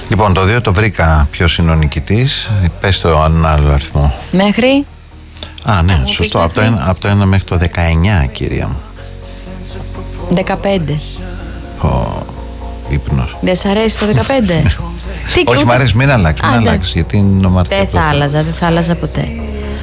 Λοιπόν, το 2 το βρήκα. Ποιος είναι ο νικητής? Πες το έναν άλλο αριθμό. Μέχρι. Α, ναι, σωστό. Από το 1 μέχρι το 19, κυρία μου. 15. Ύπνος. Δεν σ' αρέσει το 15? Όχι, μ' αρέσει, μην αλλάξει. Γιατί είναι ο Μαρτίου. Δεν θα άλλαζα ποτέ.